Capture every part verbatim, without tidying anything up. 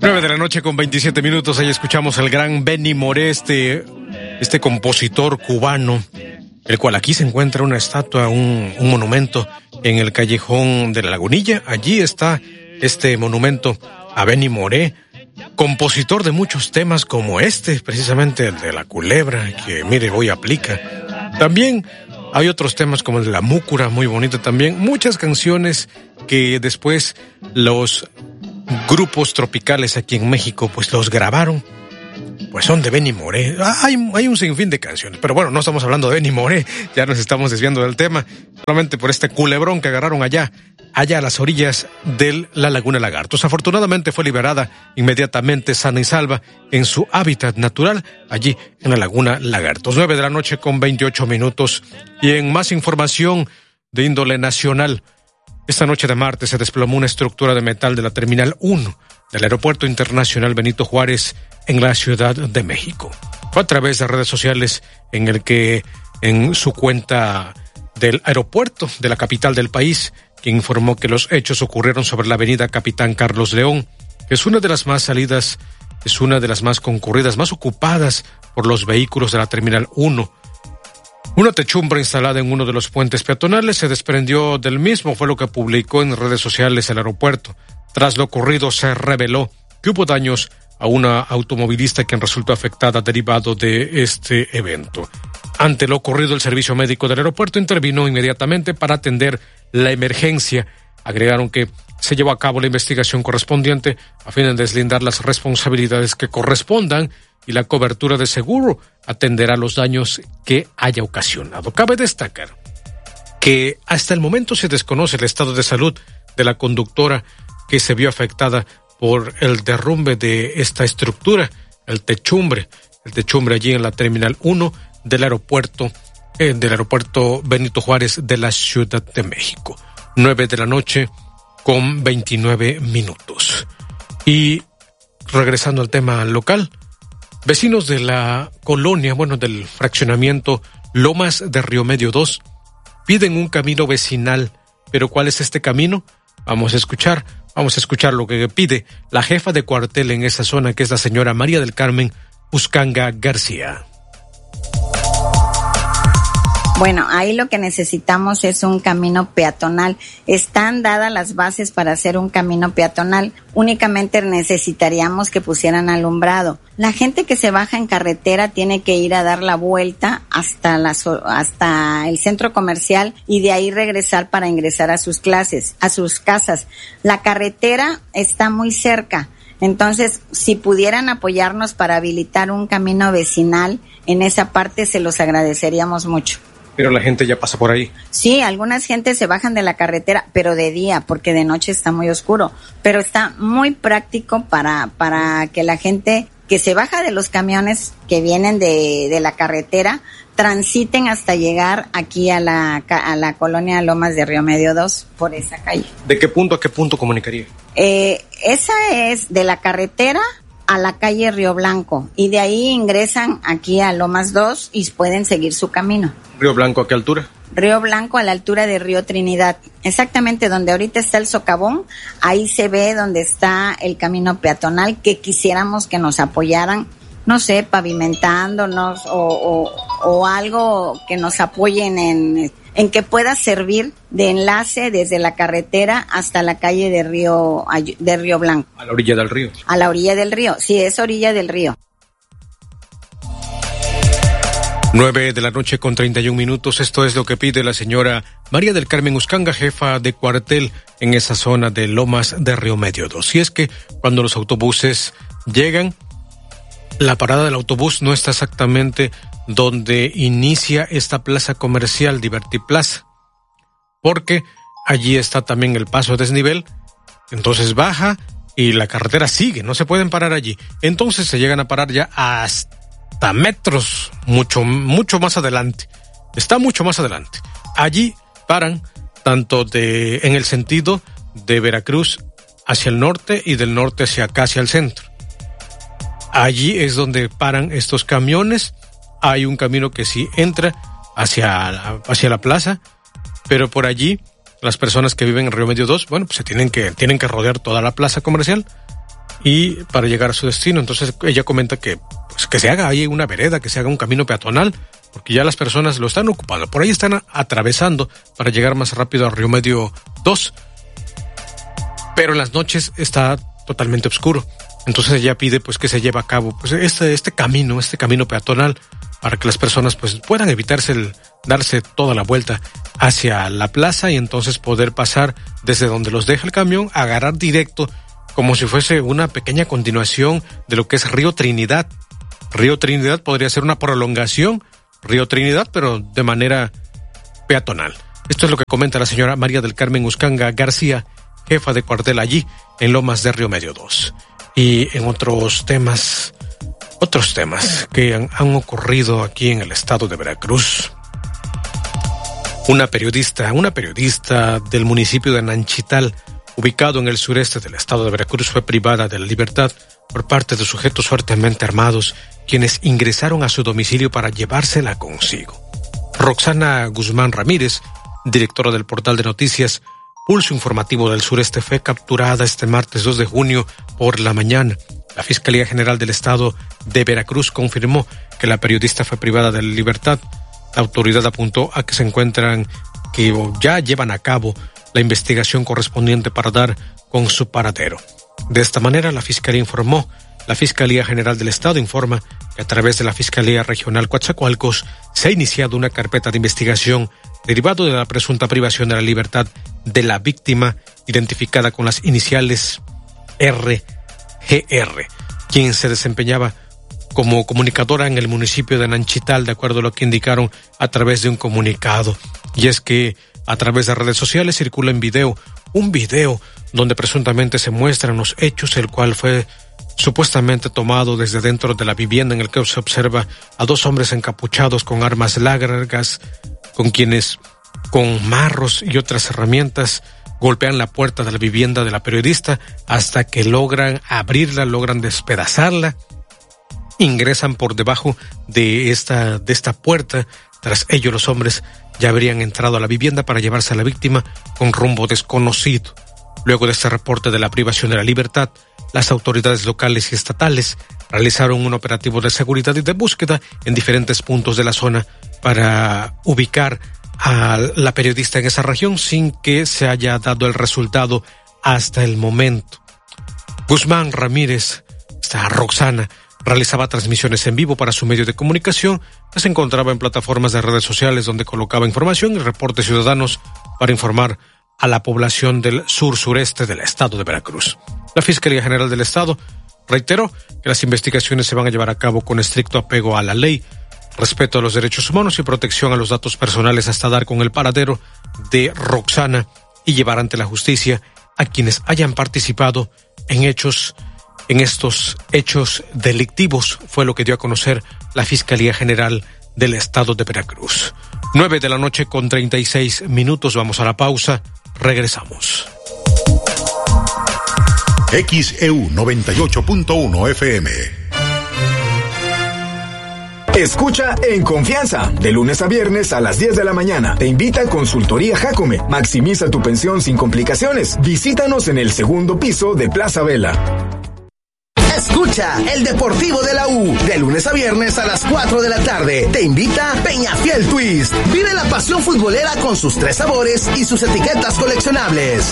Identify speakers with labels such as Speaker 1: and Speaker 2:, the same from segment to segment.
Speaker 1: nueve de la noche con veintisiete minutos, ahí escuchamos al gran Benny Moré, este, este compositor cubano, el cual aquí se encuentra una estatua, un, un monumento en el callejón de la Lagunilla. Allí está este monumento a Benny Moré, compositor de muchos temas como este, precisamente el de la culebra, que mire, hoy aplica. También hay otros temas como el de la múcura, muy bonito también. Muchas canciones que después los grupos tropicales aquí en México pues los grabaron, pues son de Benny Moré. Hay, hay un sinfín de canciones, pero bueno, no estamos hablando de Benny Moré, ya nos estamos desviando del tema, solamente por este culebrón que agarraron allá, allá a las orillas de la Laguna Lagartos. Afortunadamente fue liberada inmediatamente sana y salva en su hábitat natural, allí en la Laguna Lagartos. nueve de la noche con veintiocho minutos, y en más información de índole nacional, esta noche de martes se desplomó una estructura de metal de la Terminal uno del Aeropuerto Internacional Benito Juárez en la Ciudad de México. Fue a través de redes sociales en el que en su cuenta del aeropuerto de la capital del país, quien informó que los hechos ocurrieron sobre la avenida Capitán Carlos León, que es una de las más salidas, es una de las más concurridas, más ocupadas por los vehículos de la Terminal uno. Una techumbre instalada en uno de los puentes peatonales se desprendió del mismo, fue lo que publicó en redes sociales el aeropuerto. Tras lo ocurrido, se reveló que hubo daños a una automovilista quien resultó afectada derivado de este evento. Ante lo ocurrido, el servicio médico del aeropuerto intervino inmediatamente para atender la emergencia. Agregaron que se llevó a cabo la investigación correspondiente a fin de deslindar las responsabilidades que correspondan, y la cobertura de seguro atenderá los daños que haya ocasionado. Cabe destacar que hasta el momento se desconoce el estado de salud de la conductora que se vio afectada por el derrumbe de esta estructura, el techumbre, el techumbre allí en la Terminal uno del aeropuerto, eh, del aeropuerto Benito Juárez de la Ciudad de México. nueve de la noche con veintinueve minutos. Y regresando al tema local, vecinos de la colonia, bueno, del fraccionamiento Lomas de Río Medio dos, piden un camino vecinal. ¿Pero cuál es este camino? Vamos a escuchar, vamos a escuchar lo que pide la jefa de cuartel en esa zona, que es la señora María del Carmen Uscanga García.
Speaker 2: Bueno, ahí lo que necesitamos es un camino peatonal. Están dadas las bases para hacer un camino peatonal. Únicamente necesitaríamos que pusieran alumbrado. La gente que se baja en carretera tiene que ir a dar la vuelta hasta la, hasta el centro comercial y de ahí regresar para ingresar a sus clases, a sus casas. La carretera está muy cerca. Entonces, si pudieran apoyarnos para habilitar un camino vecinal en esa parte, se los agradeceríamos mucho.
Speaker 1: Pero la gente ya pasa por ahí.
Speaker 2: Sí, algunas gentes se bajan de la carretera, pero de día, porque de noche está muy oscuro. Pero está muy práctico para, para que la gente que se baja de los camiones que vienen de, de la carretera transiten hasta llegar aquí a la, a la colonia Lomas de Río Medio dos por esa calle.
Speaker 1: ¿De qué punto a qué punto comunicaría?
Speaker 2: Eh, esa es de la carretera a la calle Río Blanco, y de ahí ingresan aquí a Lomas dos y pueden seguir su camino.
Speaker 1: ¿Río Blanco a qué altura?
Speaker 2: Río Blanco a la altura de Río Trinidad, exactamente donde ahorita está el socavón, ahí se ve donde está el camino peatonal, que quisiéramos que nos apoyaran, no sé, pavimentándonos o, o, o algo que nos apoyen en, en que pueda servir de enlace desde la carretera hasta la calle de Río, de Río Blanco.
Speaker 1: A la orilla del río.
Speaker 2: A la orilla del río, sí, es orilla del río.
Speaker 1: nueve de la noche con treinta y un minutos, esto es lo que pide la señora María del Carmen Uscanga, jefa de cuartel en esa zona de Lomas de Río Medio dos. Y es que cuando los autobuses llegan, la parada del autobús no está exactamente donde inicia esta plaza comercial, Divertiplaza, porque allí está también el paso a desnivel, entonces baja y la carretera sigue, no se pueden parar allí. Entonces se llegan a parar ya hasta metros, mucho, mucho más adelante. Está mucho más adelante. Allí paran tanto de, en el sentido de Veracruz hacia el norte y del norte hacia acá, hacia el centro. Allí es donde paran estos camiones. Hay un camino que sí entra hacia la, hacia la plaza, pero por allí las personas que viven en Río Medio dos, bueno, pues se tienen que, tienen que rodear toda la plaza comercial y para llegar a su destino. Entonces ella comenta que, pues, que se haga ahí una vereda, que se haga un camino peatonal, porque ya las personas lo están ocupando. Por ahí están atravesando para llegar más rápido a Río Medio dos. Pero en las noches está totalmente oscuro. Entonces ella pide pues que se lleve a cabo pues este, este camino, este camino peatonal, para que las personas pues puedan evitarse el darse toda la vuelta hacia la plaza y entonces poder pasar desde donde los deja el camión, agarrar directo como si fuese una pequeña continuación de lo que es Río Trinidad. Río Trinidad podría ser una prolongación, Río Trinidad, pero de manera peatonal. Esto es lo que comenta la señora María del Carmen Uscanga García, jefa de cuartel allí en Lomas de Río Medio dos. Y en otros temas, otros temas que han, han ocurrido aquí en el estado de Veracruz. Una periodista, una periodista del municipio de Nanchital, ubicado en el sureste del estado de Veracruz, fue privada de la libertad por parte de sujetos fuertemente armados, quienes ingresaron a su domicilio para llevársela consigo. Roxana Guzmán Ramírez, directora del portal de noticias Pulso Informativo del Sureste, fue capturada este martes dos de junio por la mañana. La Fiscalía General del Estado de Veracruz confirmó que la periodista fue privada de la libertad. La autoridad apuntó a que se encuentran, que ya llevan a cabo la investigación correspondiente para dar con su paradero. De esta manera, la Fiscalía informó, la Fiscalía General del Estado informa que a través de la Fiscalía Regional Coatzacoalcos se ha iniciado una carpeta de investigación derivado de la presunta privación de la libertad de la víctima, identificada con las iniciales R G R, quien se desempeñaba como comunicadora en el municipio de Nanchital, de acuerdo a lo que indicaron a través de un comunicado. Y es que a través de redes sociales circula en video, un video donde presuntamente se muestran los hechos, el cual fue supuestamente tomado desde dentro de la vivienda, en el que se observa a dos hombres encapuchados con armas largas, con quienes con marros y otras herramientas golpean la puerta de la vivienda de la periodista hasta que logran abrirla, logran despedazarla, ingresan por debajo de esta, de esta puerta. Tras ello, los hombres ya habrían entrado a la vivienda para llevarse a la víctima con rumbo desconocido. Luego de este reporte de la privación de la libertad, las autoridades locales y estatales realizaron un operativo de seguridad y de búsqueda en diferentes puntos de la zona para ubicar a la periodista en esa región sin que se haya dado el resultado hasta el momento. Guzmán Ramírez, esta Roxana, realizaba transmisiones en vivo para su medio de comunicación, que se encontraba en plataformas de redes sociales donde colocaba información y reportes ciudadanos para informar a la población del sur-sureste del estado de Veracruz. La Fiscalía General del Estado reiteró que las investigaciones se van a llevar a cabo con estricto apego a la ley, respeto a los derechos humanos y protección a los datos personales hasta dar con el paradero de Roxana y llevar ante la justicia a quienes hayan participado en hechos, en estos hechos delictivos, fue lo que dio a conocer la Fiscalía General del Estado de Veracruz. Nueve de la noche con treinta y seis minutos, vamos a la pausa, regresamos.
Speaker 3: X E U noventa y ocho punto uno F M.
Speaker 4: Escucha En Confianza, de lunes a viernes a las diez de la mañana. Te invita a Consultoría Jacome. Maximiza tu pensión sin complicaciones. Visítanos en el segundo piso de Plaza Vela. Escucha El Deportivo de la U, de lunes a viernes a las cuatro de la tarde. Te invita Peñafiel Twist. Vive la pasión futbolera con sus tres sabores y sus etiquetas coleccionables.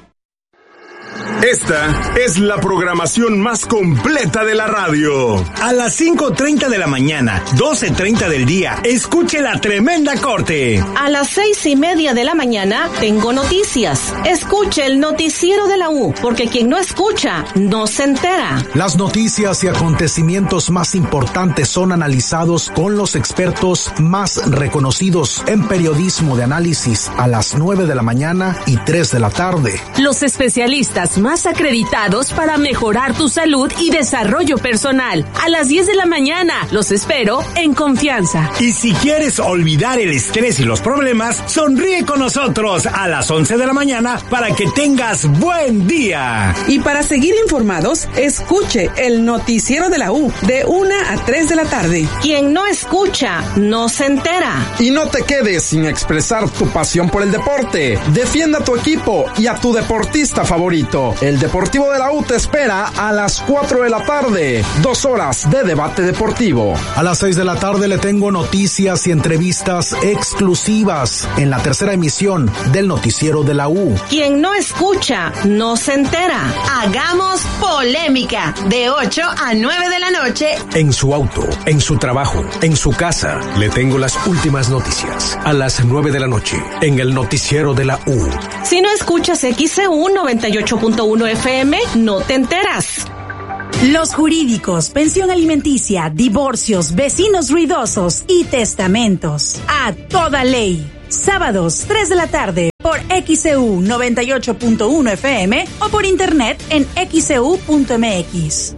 Speaker 5: Esta es la programación más completa de la radio.
Speaker 6: A las cinco treinta de la mañana, doce treinta del día, escuche La Tremenda Corte.
Speaker 7: A las seis y media de la mañana, tengo noticias. Escuche el noticiero de la U, porque quien no escucha, no se entera.
Speaker 8: Las noticias y acontecimientos más importantes son analizados con los expertos más reconocidos en periodismo de análisis a las nueve de la mañana y tres de la tarde.
Speaker 7: Los especialistas más acreditados para mejorar tu salud y desarrollo personal. A las diez de la mañana, los espero en Confianza.
Speaker 6: Y si quieres olvidar el estrés y los problemas, sonríe con nosotros a las once de la mañana para que tengas buen día.
Speaker 9: Y para seguir informados, escuche el noticiero de la U de una a tres de la tarde.
Speaker 7: Quien no escucha, no se entera.
Speaker 10: Y no te quedes sin expresar tu pasión por el deporte. Defienda a tu equipo y a tu deportista favorito.
Speaker 8: El Deportivo de la U te espera a las cuatro de la tarde. Dos horas de debate deportivo. A las seis de la tarde le tengo noticias y entrevistas exclusivas en la tercera emisión del Noticiero de la U.
Speaker 7: Quien no escucha, no se entera. Hagamos polémica de ocho a nueve de la noche.
Speaker 10: En su auto, en su trabajo, en su casa, le tengo las últimas noticias. A las nueve de la noche, en el Noticiero de la U.
Speaker 7: Si no escuchas X C U noventa y ocho punto uno F M, no te enteras.
Speaker 11: Los jurídicos, pensión alimenticia, divorcios, vecinos ruidosos y testamentos. A toda ley. Sábados, tres de la tarde, por X C U noventa y ocho punto uno F M o por internet en x c u punto m x.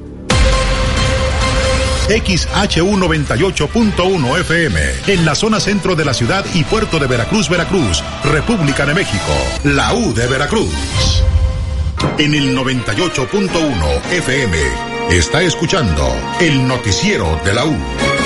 Speaker 3: X H U noventa y ocho punto uno F M, en la zona centro de la ciudad y puerto de Veracruz, Veracruz, República de México, la U de Veracruz. En el noventa y ocho punto uno F M, está escuchando el Noticiero de la U.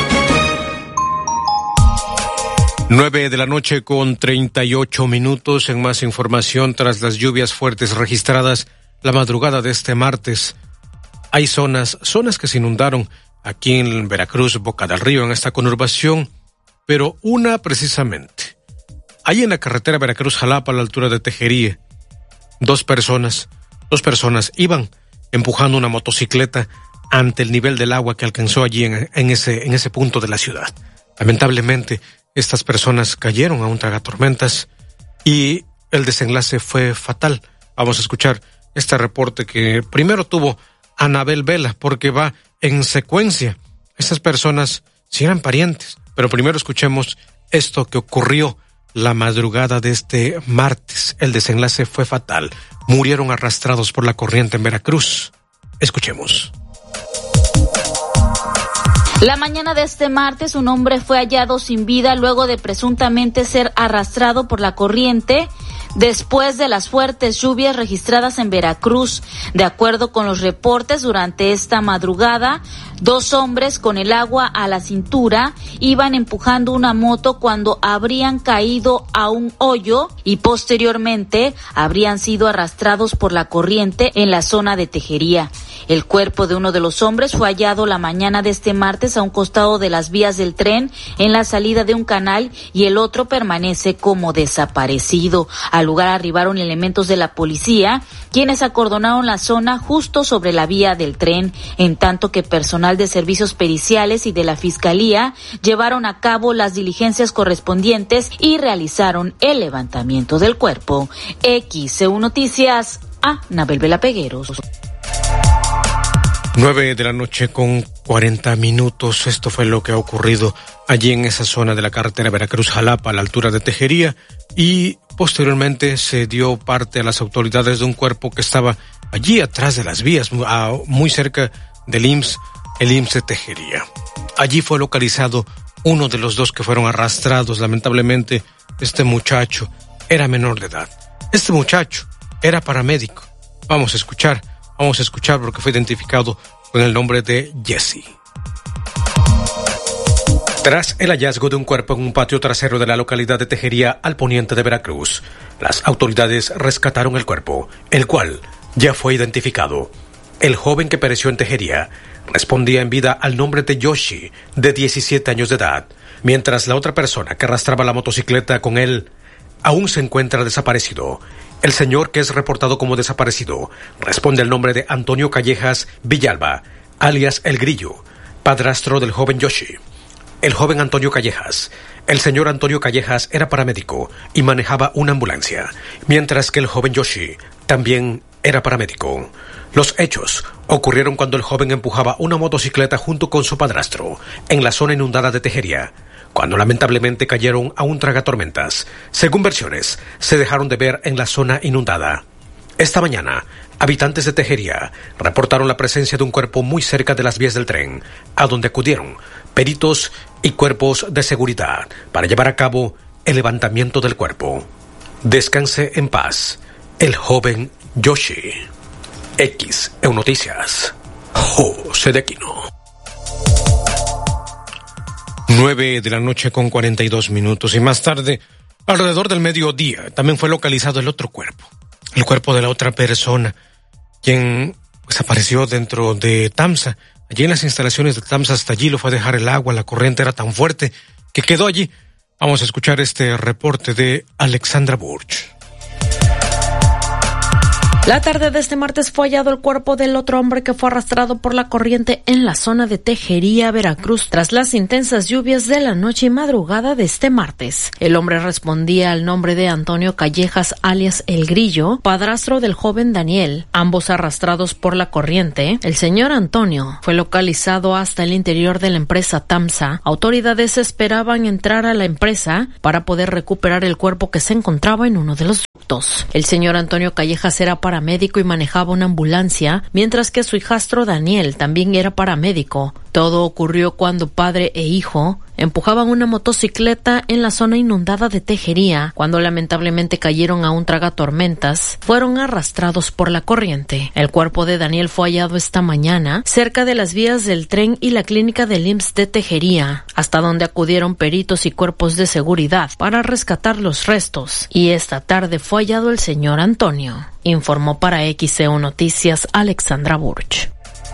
Speaker 1: Nueve de la noche con treinta y ocho minutos. En más información, tras las lluvias fuertes registradas la madrugada de este martes, hay zonas, zonas que se inundaron aquí en Veracruz, Boca del Río, en esta conurbación, pero una precisamente. Ahí en la carretera Veracruz-Jalapa, a la altura de Tejería, dos personas, dos personas iban empujando una motocicleta ante el nivel del agua que alcanzó allí en, en ese, en ese punto de la ciudad. Lamentablemente, estas personas cayeron a un tragatormentas y el desenlace fue fatal. Vamos a escuchar este reporte que primero tuvo Anabel Vela, porque va en secuencia. Estas personas sí eran parientes, pero primero escuchemos esto que ocurrió la madrugada de este martes. El desenlace fue fatal. Murieron arrastrados por la corriente en Veracruz. Escuchemos.
Speaker 12: La mañana de este martes, un hombre fue hallado sin vida luego de presuntamente ser arrastrado por la corriente después de las fuertes lluvias registradas en Veracruz. De acuerdo con los reportes, durante esta madrugada, dos hombres con el agua a la cintura iban empujando una moto cuando habrían caído a un hoyo y posteriormente habrían sido arrastrados por la corriente en la zona de Tejería. El cuerpo de uno de los hombres fue hallado la mañana de este martes a un costado de las vías del tren en la salida de un canal y el otro permanece como desaparecido. Al lugar arribaron elementos de la policía, quienes acordonaron la zona justo sobre la vía del tren, en tanto que personal de servicios periciales y de la Fiscalía llevaron a cabo las diligencias correspondientes y realizaron el levantamiento del cuerpo. X C U Noticias, a Nabel Vela Pegueros.
Speaker 1: Nueve de la noche con cuarenta minutos. Esto fue lo que ha ocurrido allí en esa zona de la carretera Veracruz-Jalapa, a la altura de Tejería, y posteriormente se dio parte a las autoridades de un cuerpo que estaba allí atrás de las vías, muy cerca del I M S S, el I M S S de Tejería. Allí fue localizado uno de los dos que fueron arrastrados. Lamentablemente, este muchacho era menor de edad. Este muchacho era paramédico. Vamos a escuchar. Vamos a escuchar porque fue identificado con el nombre de Jesse. Tras el hallazgo de un cuerpo en un patio trasero de la localidad de Tejería, al poniente de Veracruz, las autoridades rescataron el cuerpo, el cual ya fue identificado. El joven que pereció en Tejería respondía en vida al nombre de Yoshi, de diecisiete años de edad, mientras la otra persona que arrastraba la motocicleta con él aún se encuentra desaparecido. El señor que es reportado como desaparecido responde al nombre de Antonio Callejas Villalba, alias El Grillo, padrastro del joven Yoshi. El joven Antonio Callejas, el señor Antonio Callejas era paramédico y manejaba una ambulancia, mientras que el joven Yoshi también era paramédico. Los hechos ocurrieron cuando el joven empujaba una motocicleta junto con su padrastro en la zona inundada de Tejería, cuando lamentablemente cayeron a un tragatormentas. Según versiones, se dejaron de ver en la zona inundada. Esta mañana, habitantes de Tejería reportaron la presencia de un cuerpo muy cerca de las vías del tren, a donde acudieron peritos y cuerpos de seguridad para llevar a cabo el levantamiento del cuerpo. Descanse en paz, el joven Yoshi. X E U Noticias, José de Aquino. Nueve de la noche con cuarenta y dos minutos. Y más tarde, alrededor del mediodía, también fue localizado el otro cuerpo. El cuerpo de la otra persona quien pues apareció dentro de Tamsa. Allí en las instalaciones de Tamsa, hasta allí lo fue a dejar el agua, la corriente era tan fuerte que quedó allí. Vamos a escuchar este reporte de Alexandra Burch.
Speaker 13: La tarde de este martes fue hallado el cuerpo del otro hombre que fue arrastrado por la corriente en la zona de Tejería, Veracruz, tras las intensas lluvias de la noche y madrugada de este martes. El hombre respondía al nombre de Antonio Callejas, alias El Grillo, padrastro del joven Daniel, ambos arrastrados por la corriente. El señor Antonio fue localizado hasta el interior de la empresa Tamsa. Autoridades esperaban entrar a la empresa para poder recuperar el cuerpo que se encontraba en uno de los ductos. El señor Antonio Callejas era para paramédico y manejaba una ambulancia, mientras que su hijastro Daniel también era paramédico. Todo ocurrió cuando padre e hijo empujaban una motocicleta en la zona inundada de Tejería. Cuando lamentablemente cayeron a un tragatormentas, fueron arrastrados por la corriente. El cuerpo de Daniel fue hallado esta mañana cerca de las vías del tren y la clínica del I M S S de Tejería, hasta donde acudieron peritos y cuerpos de seguridad para rescatar los restos. Y esta tarde fue hallado el señor Antonio, informó para X E U Noticias Alexandra Burch.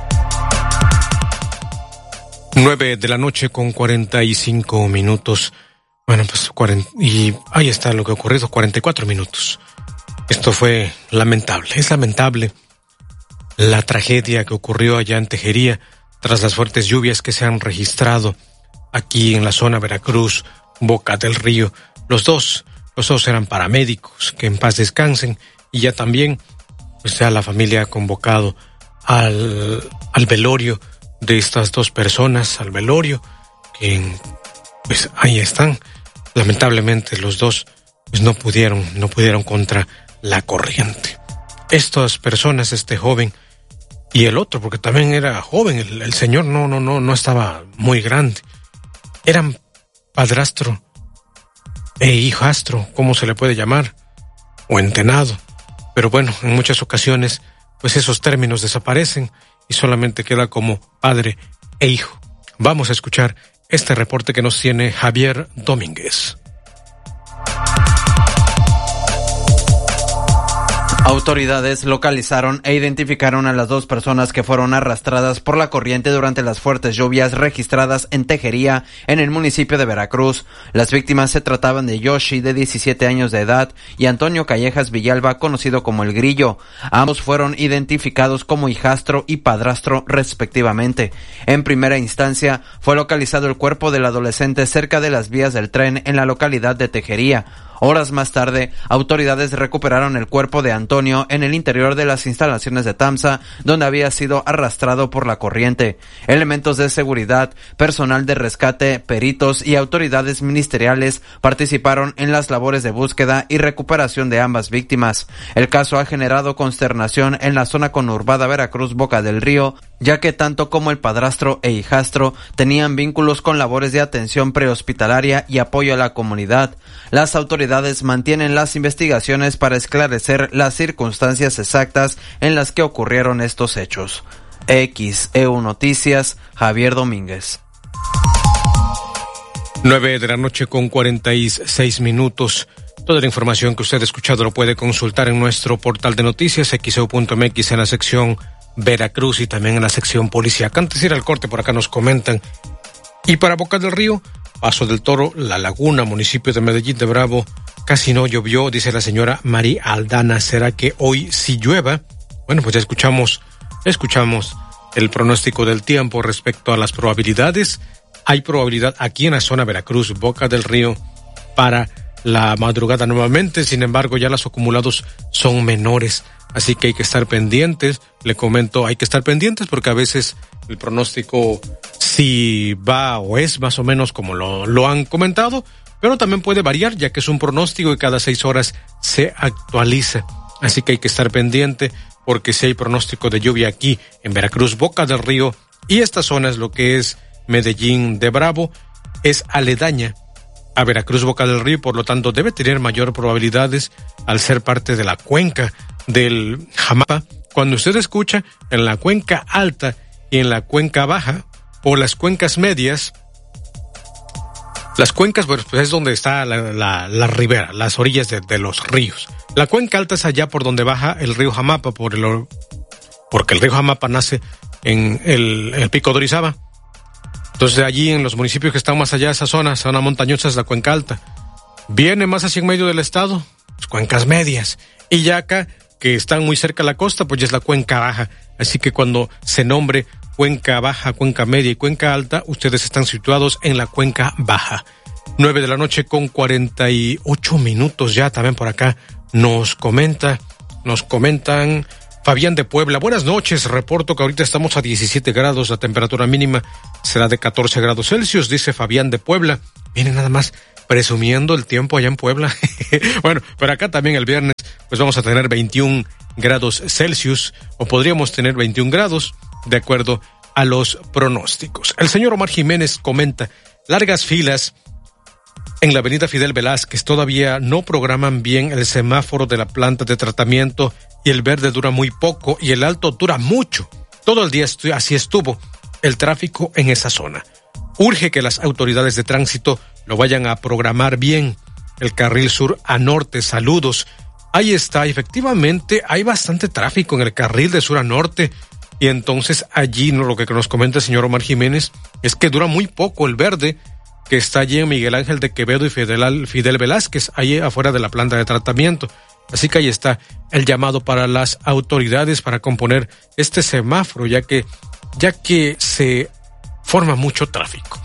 Speaker 1: Nueve de la noche con cuarenta y cinco minutos. Bueno, pues cuarenta, y ahí está lo que ha ocurrido, cuarenta y cuatro minutos. Esto fue lamentable, es lamentable la tragedia que ocurrió allá en Tejería tras las fuertes lluvias que se han registrado aquí en la zona Veracruz, Boca del Río. Los dos, los dos eran paramédicos, que en paz descansen, y ya también, pues ya la familia ha convocado al, al velorio de estas dos personas, al velorio, que pues ahí están. Lamentablemente los dos pues no pudieron, no pudieron contra la corriente. Estas personas, este joven y el otro, porque también era joven, el, el señor no, no, no, no estaba muy grande. Eran padrastro e hijastro, ¿cómo se le puede llamar? O entenado. Pero bueno, en muchas ocasiones, pues esos términos desaparecen y solamente queda como padre e hijo. Vamos a escuchar este reporte que nos tiene Javier Domínguez.
Speaker 14: Autoridades localizaron e identificaron a las dos personas que fueron arrastradas por la corriente durante las fuertes lluvias registradas en Tejería, en el municipio de Veracruz. Las víctimas se trataban de Yoshi, de diecisiete años de edad, y Antonio Callejas Villalba, conocido como El Grillo. Ambos fueron identificados como hijastro y padrastro respectivamente. En primera instancia, fue localizado el cuerpo del adolescente cerca de las vías del tren en la localidad de Tejería. Horas más tarde, autoridades recuperaron el cuerpo de Antonio en el interior de las instalaciones de Tamsa, donde había sido arrastrado por la corriente. Elementos de seguridad, personal de rescate, peritos y autoridades ministeriales participaron en las labores de búsqueda y recuperación de ambas víctimas. El caso ha generado consternación en la zona conurbada Veracruz Boca del Río, ya que tanto como el padrastro e hijastro tenían vínculos con labores de atención prehospitalaria y apoyo a la comunidad. Las autoridades mantienen las investigaciones para esclarecer las circunstancias exactas en las que ocurrieron estos hechos. X E U Noticias, Javier Domínguez.
Speaker 1: Nueve de la noche con cuarenta y seis minutos. Toda la información que usted ha escuchado lo puede consultar en nuestro portal de noticias, X E U punto M X, en la sección Veracruz y también en la sección policíaca. Antes de ir al corte, por acá nos comentan. Y para Boca del Río, Paso del Toro, La Laguna, municipio de Medellín de Bravo, casi no llovió, dice la señora María Aldana. ¿Será que hoy sí llueva? Bueno, pues ya escuchamos, escuchamos el pronóstico del tiempo respecto a las probabilidades. Hay probabilidad aquí en la zona Veracruz, Boca del Río, para la madrugada nuevamente. Sin embargo, ya los acumulados son menores, así que hay que estar pendientes. Le comento, hay que estar pendientes porque a veces el pronóstico sí va o es más o menos como lo, lo han comentado, pero también puede variar, ya que es un pronóstico y cada seis horas se actualiza. Así que hay que estar pendiente porque si hay pronóstico de lluvia aquí en Veracruz, Boca del Río, y esta zona es lo que es Medellín de Bravo, es aledaña a Veracruz, Boca del Río, por lo tanto debe tener mayor probabilidades al ser parte de la cuenca del Jamapa. Cuando usted escucha en la cuenca alta y en la cuenca baja o las cuencas medias, las cuencas, pues es donde está la, la, la ribera, las orillas de, de los ríos. La cuenca alta es allá por donde baja el río Jamapa, por el, porque el río Jamapa nace en el, el Pico de Orizaba. Entonces allí en los municipios que están más allá de esa zona, zona montañosa, es la cuenca alta. Viene más hacia en medio del estado, pues cuencas medias. Y ya acá, que están muy cerca de la costa, pues ya es la cuenca baja. Así que cuando se nombre cuenca baja, cuenca media y cuenca alta, ustedes están situados en la cuenca baja. Nueve de la noche con cuarenta y ocho minutos ya también por acá nos comenta, nos comentan Fabián de Puebla. Buenas noches, reporto que ahorita estamos a diecisiete grados, la temperatura mínima será de catorce grados Celsius, dice Fabián de Puebla. Miren nada más, presumiendo el tiempo allá en Puebla. Bueno, pero acá también el viernes pues vamos a tener veintiún grados Celsius, o podríamos tener veintiún grados, de acuerdo a los pronósticos. El señor Omar Jiménez comenta, largas filas en la avenida Fidel Velázquez, todavía no programan bien el semáforo de la planta de tratamiento y el verde dura muy poco y el alto dura mucho. Todo el día estu- así estuvo el tráfico en esa zona. Urge que las autoridades de tránsito lo vayan a programar bien. El carril sur a norte, saludos. Ahí está, efectivamente hay bastante tráfico en el carril de sur a norte y entonces allí no, lo que nos comenta el señor Omar Jiménez es que dura muy poco el verde que está allí en Miguel Ángel de Quevedo y Fidel, Fidel Velázquez, ahí afuera de la planta de tratamiento. Así que ahí está el llamado para las autoridades para componer este semáforo, ya que, ya que se forma mucho tráfico.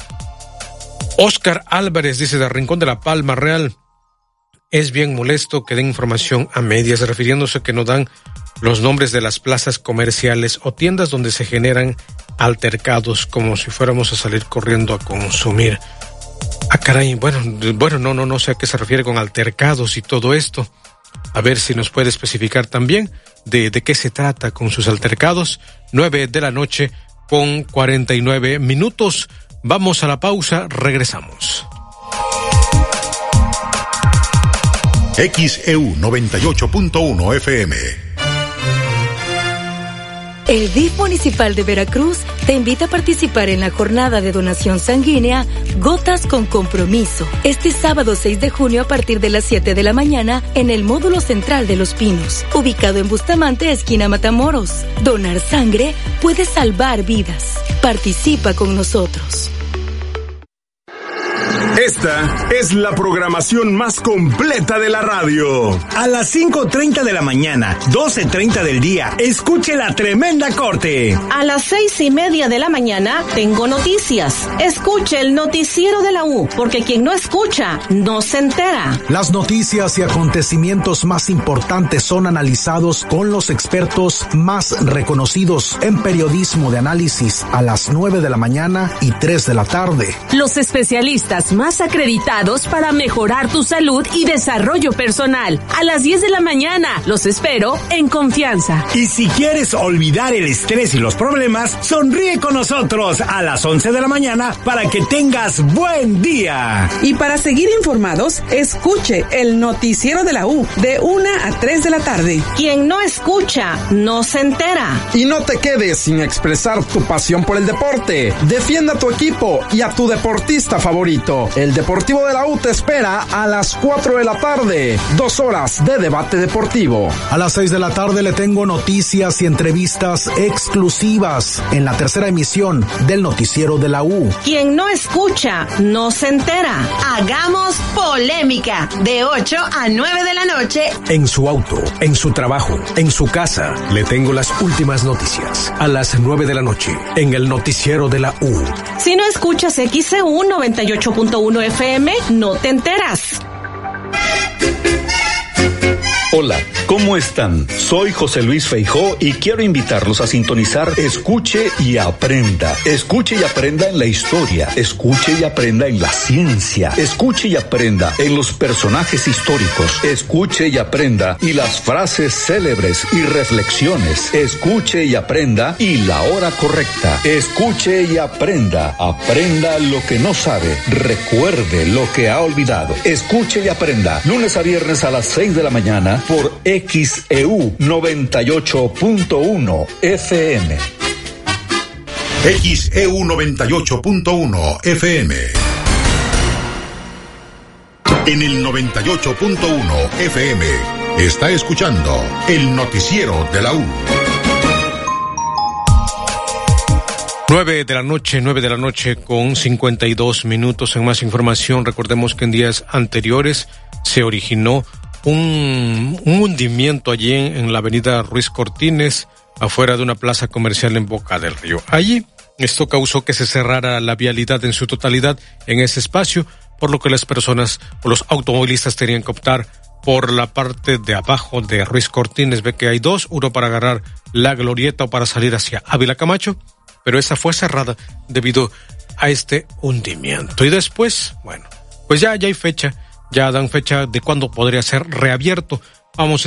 Speaker 1: Oscar Álvarez dice de Rincón de la Palma Real, es bien molesto que den información a medias, refiriéndose que no dan los nombres de las plazas comerciales o tiendas donde se generan altercados, como si fuéramos a salir corriendo a consumir. Ah, caray, bueno, bueno, no, no, no sé a qué se refiere con altercados y todo esto. A ver si nos puede especificar también de, de qué se trata con sus altercados. Nueve de la noche con cuarenta y nueve minutos. Vamos a la pausa, regresamos.
Speaker 3: X E U noventa y ocho punto uno F M.
Speaker 15: El D I F Municipal de Veracruz te invita a participar en la jornada de donación sanguínea Gotas con Compromiso, este sábado seis de junio a partir de las siete de la mañana en el módulo central de Los Pinos, ubicado en Bustamante, esquina Matamoros. Donar sangre puede salvar vidas. Participa con nosotros.
Speaker 5: Esta es la programación más completa de la radio.
Speaker 6: A las cinco treinta de la mañana, doce treinta del día, escuche La Tremenda Corte.
Speaker 16: A las seis y media de la mañana, tengo noticias. Escuche el noticiero de la U, porque quien no escucha, no se entera.
Speaker 8: Las noticias y acontecimientos más importantes son analizados con los expertos más reconocidos en periodismo de análisis a las nueve de la mañana y tres de la tarde.
Speaker 7: Los especialistas más acreditados para mejorar tu salud y desarrollo personal. A las diez de la mañana, los espero en Confianza.
Speaker 6: Y si quieres olvidar el estrés y los problemas, sonríe con nosotros a las once de la mañana para que tengas buen día.
Speaker 9: Y para seguir informados, escuche el noticiero de la U de una a tres de la tarde.
Speaker 16: Quien no escucha, no se entera.
Speaker 17: Y no te quedes sin expresar tu pasión por el deporte. Defienda a tu equipo y a tu deportista favorito. El Deportivo de la U te espera a las cuatro de la tarde. Dos horas de debate deportivo.
Speaker 8: A las seis de la tarde le tengo noticias y entrevistas exclusivas en la tercera emisión del noticiero de la U.
Speaker 16: Quien no escucha, no se entera. Hagamos polémica de ocho a nueve de la noche.
Speaker 10: En su auto, en su trabajo, en su casa, le tengo las últimas noticias. A las nueve de la noche, en el noticiero de la U.
Speaker 16: Si no escuchas X E U noventa y ocho punto uno F M, no te enteras.
Speaker 18: Hola, ¿cómo están? Soy José Luis Feijó y quiero invitarlos a sintonizar Escuche y Aprenda. Escuche y aprenda en la historia, escuche y aprenda en la ciencia, escuche y aprenda en los personajes históricos, escuche y aprenda y las frases célebres y reflexiones, escuche y aprenda y la hora correcta, escuche y aprenda, aprenda lo que no sabe, recuerde lo que ha olvidado, escuche y aprenda, lunes a viernes a las seis de la mañana por X E U noventa y ocho punto uno F M.
Speaker 3: X E U noventa y ocho punto uno F M. En el noventa y ocho punto uno F M está escuchando el noticiero de la U.
Speaker 1: Nueve de la noche, nueve de la noche con cincuenta y dos minutos. En más información, recordemos que en días anteriores se originó un, un hundimiento allí en, en la avenida Ruiz Cortines, afuera de una plaza comercial en Boca del Río. Allí, esto causó que se cerrara la vialidad en su totalidad en ese espacio, por lo que las personas o los automovilistas tenían que optar por la parte de abajo de Ruiz Cortines. Ve que hay dos, uno para agarrar la glorieta o para salir hacia Ávila Camacho, pero esa fue cerrada debido a este hundimiento. Y después, bueno, pues ya, ya hay fecha, ya dan fecha de cuándo podría ser reabierto. Vamos